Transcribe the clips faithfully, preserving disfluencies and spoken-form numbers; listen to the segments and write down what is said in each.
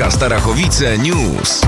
Trójka Starachowice News.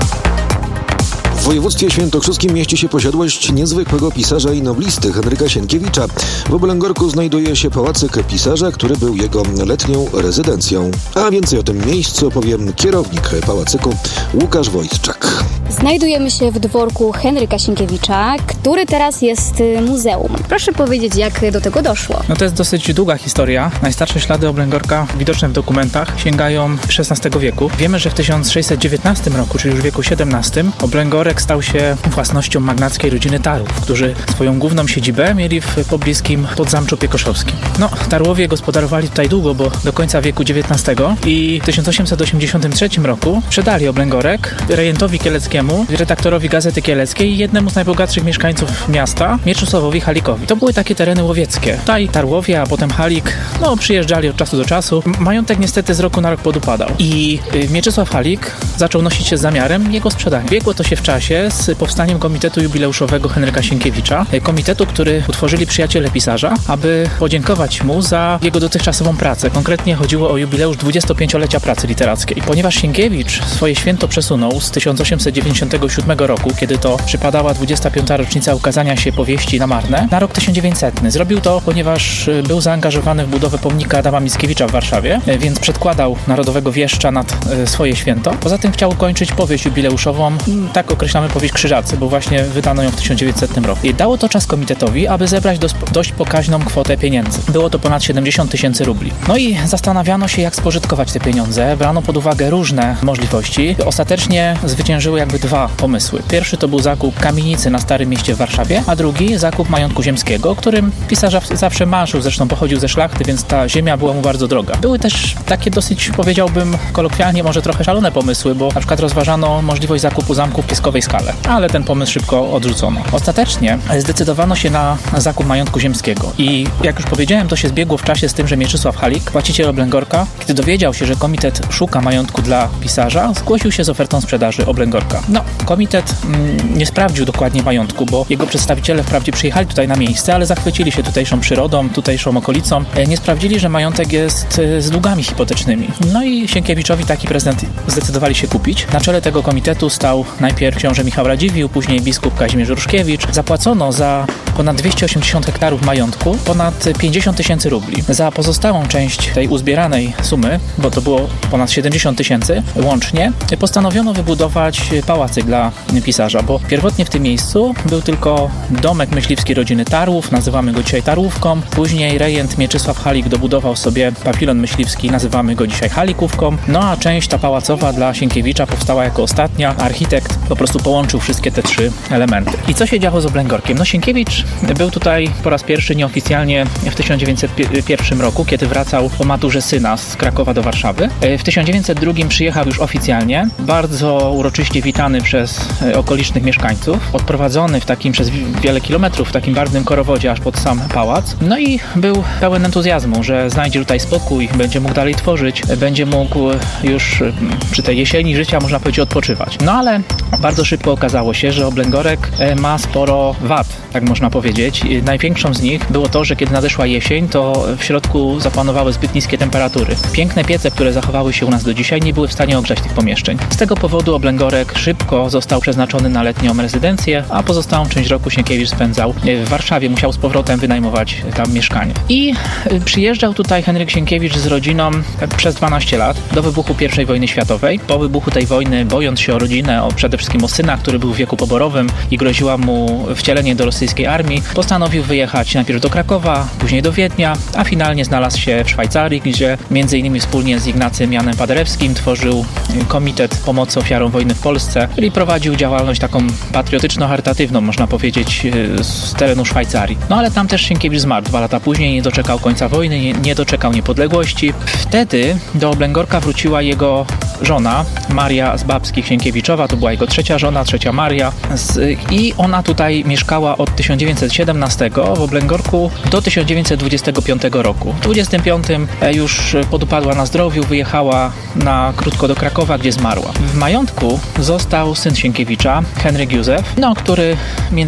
W województwie świętokrzyskim mieści się posiadłość niezwykłego pisarza i noblisty Henryka Sienkiewicza. W Oblęgorku znajduje się pałacyk pisarza, który był jego letnią rezydencją. A więcej o tym miejscu opowie kierownik pałacyku Łukasz Wojtczak. Znajdujemy się w dworku Henryka Sienkiewicza, który teraz jest muzeum. Proszę powiedzieć, jak do tego doszło? No to jest dosyć długa historia. Najstarsze ślady Oblęgorka widoczne w dokumentach sięgają szesnastego wieku. Wiemy, że w tysiąc sześćset dziewiętnastym roku, czyli już w wieku siedemnastym, Oblęgorek stał się własnością magnackiej rodziny Tarłów, którzy swoją główną siedzibę mieli w pobliskim Podzamczu Piekoszowskim. No, Tarłowie gospodarowali tutaj długo, bo do końca wieku dziewiętnastego i w tysiąc osiemset osiemdziesiątym trzecim roku sprzedali Oblęgorek rejentowi kieleckiemu, redaktorowi Gazety Kieleckiej i jednemu z najbogatszych mieszkańców miasta, Mieczysławowi Halikowi. To były takie tereny łowieckie. Tutaj Tarłowie, a potem Halik, no, przyjeżdżali od czasu do czasu. Majątek niestety z roku na rok podupadał. I Mieczysław Halik zaczął nosić się z zamiarem jego sprzedania. Biegło to się w czasie z powstaniem Komitetu Jubileuszowego Henryka Sienkiewicza. Komitetu, który utworzyli przyjaciele pisarza, aby podziękować mu za jego dotychczasową pracę. Konkretnie chodziło o jubileusz dwudziestopięciolecia pracy literackiej. Ponieważ Sienkiewicz swoje święto przesunął z tysiąc osiemset dziewięćdziesiątego siódmego roku, kiedy to przypadała dwudziesta piąta rocznica ukazania się powieści na Marne, na rok tysiąc dziewięćsetny. Zrobił to, ponieważ był zaangażowany w budowę pomnika Adama Mickiewicza w Warszawie, więc przedkładał Narodowego Wieszcza nad swoje święto. Poza tym chciał ukończyć powieść jubileuszową, tak określamy powieść Krzyżacy, bo właśnie wydano ją w tysiąc dziewięćsetnym roku. I dało to czas komitetowi, aby zebrać dos- dość pokaźną kwotę pieniędzy. Było to ponad siedemdziesiąt tysięcy rubli. No i zastanawiano się, jak spożytkować te pieniądze. Brano pod uwagę różne możliwości. Ostatecznie zwyciężyły jakby dwa pomysły. Pierwszy to był zakup kamienicy na Starym Mieście w Warszawie, a drugi zakup majątku ziemskiego, którym pisarz zawsze marzył, zresztą pochodził ze szlachty, więc ta ziemia była mu bardzo droga. Były też takie dosyć, powiedziałbym, kolokwialnie może trochę szalone pomysły, bo na przykład rozważano możliwość zakupu zamku w Pieskowej Skale, ale ten pomysł szybko odrzucono. Ostatecznie zdecydowano się na zakup majątku ziemskiego i jak już powiedziałem, to się zbiegło w czasie z tym, że Mieczysław Halik, właściciel Oblęgorka, kiedy dowiedział się, że komitet szuka majątku dla pisarza, zgłosił się z ofertą sprzedaży Oblęgorka. No, komitet mm, nie sprawdził dokładnie majątku, bo jego przedstawiciele wprawdzie przyjechali tutaj na miejsce, ale zachwycili się tutejszą przyrodą, tutejszą okolicą. Nie sprawdzili, że majątek jest z długami hipotecznymi. No i Sienkiewiczowi taki prezent zdecydowali się kupić. Na czele tego komitetu stał najpierw książę Michał Radziwiłł, później biskup Kazimierz Ruszkiewicz. Zapłacono za ponad dwieście osiemdziesiąt hektarów majątku ponad pięćdziesiąt tysięcy rubli. Za pozostałą część tej uzbieranej sumy, bo to było ponad siedemdziesiąt tysięcy łącznie, postanowiono wybudować pałacyk dla pisarza, bo pierwotnie w tym miejscu był tylko domek myśliwski rodziny Tarłów, nazywamy go dzisiaj Tarłówką. Później rejent Mieczysław Halik dobudował sobie pawilon myśliwski, nazywamy go dzisiaj Halikówką. No a część ta pałacowa dla Sienkiewicza powstała jako ostatnia. Architekt po prostu połączył wszystkie te trzy elementy. I co się działo z Oblęgorkiem? No Sienkiewicz był tutaj po raz pierwszy nieoficjalnie w tysiąc dziewięćset pierwszym roku, kiedy wracał po maturze syna z Krakowa do Warszawy. W tysiąc dziewięćset drugim przyjechał już oficjalnie, bardzo uroczyście witany przez okolicznych mieszkańców, odprowadzony w takim przez wiele kilometrów w takim barwnym korowodzie aż pod sam pałac. No i był pełen entuzjazmu, że znajdzie tutaj spokój, będzie mógł dalej tworzyć, będzie mógł już przy tej jesieni życia, można powiedzieć, odpoczywać. No ale bardzo szybko okazało się, że Oblęgorek ma sporo wad, tak można powiedzieć. Największą z nich było to, że kiedy nadeszła jesień, to w środku zapanowały zbyt niskie temperatury. Piękne piece, które zachowały się u nas do dzisiaj, nie były w stanie ogrzać tych pomieszczeń. Z tego powodu Oblęgorek szybko został przeznaczony na letnią rezydencję, a pozostałą część roku Sienkiewicz spędzał w Warszawie. Musiał z powrotem wynajmować tam mieszkanie. I przyjeżdżał tutaj Henryk Sienkiewicz z rodziną przez dwanaście lat do wybuchu pierwszej wojny światowej. Po wybuchu tej wojny, bojąc się o rodzinę, o przede wszystkim o syna, który był w wieku poborowym i groziła mu wcielenie do rosyjskiej armii, postanowił wyjechać najpierw do Krakowa, później do Wiednia, a finalnie znalazł się w Szwajcarii, gdzie między innymi wspólnie z Ignacym Janem Paderewskim tworzył Komitet Pomocy Ofiarom Wojny w Polsce, czyli prowadził działalność taką patriotyczno-charytatywną, można powiedzieć, z terenu Szwajcarii. No ale tam też Sienkiewicz zmarł dwa lata później, nie doczekał końca wojny, nie, nie doczekał niepodległości. Wtedy do Oblęgorka wróciła jego żona, Maria z Babskich Sienkiewiczowa, to była jego trzecia żona, trzecia Maria z, i ona tutaj mieszkała od tysiąc dziewięćset siedemnastego w Oblęgorku do tysiąc dziewięćset dwudziestego piątego roku. W dwudziestym piątym już podupadła na zdrowiu, wyjechała na krótko do Krakowa, gdzie zmarła. W majątku został syn Sienkiewicza, Henryk Józef, no, który między